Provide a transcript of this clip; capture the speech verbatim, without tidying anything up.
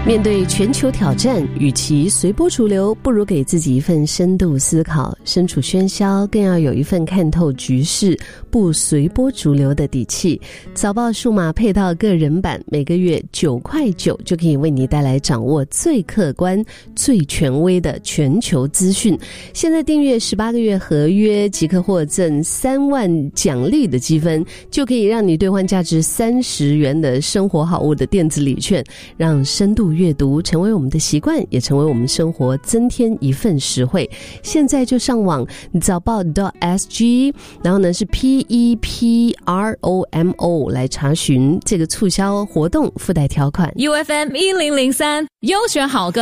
面对全球挑战，与其随波逐流，不如给自己一份深度思考。身处喧嚣，更要有一份看透局势、不随波逐流的底气。早报数码配套个人版，每个月九块九就可以为你带来掌握最客观、最权威的全球资讯。现在订阅十八个月合约，即刻获赠三万奖励的积分，就可以让你兑换价值三十元的生活好物的电子礼券，让深度阅读成为我们的习惯，也成为我们生活增添一份实惠。现在就上网早报 .sg， 然后呢是 P E P R O M O 来查询这个促销活动附带条款。 U F M 一零零三优选好歌。